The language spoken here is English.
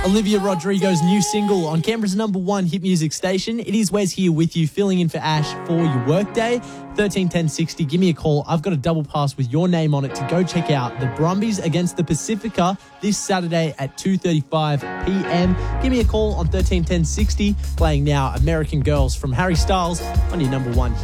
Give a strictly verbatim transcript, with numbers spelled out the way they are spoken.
Olivia Rodrigo's new single on Canberra's number one hit music station. It is Wes here with you, filling in for Ash for your workday. thirteen ten sixty, give me a call. I've got a double pass with your name on it to go check out the Brumbies against the Pacifica this Saturday at two thirty-five p.m. Give me a call on thirteen ten sixty, playing now American Girls from Harry Styles on your number one hit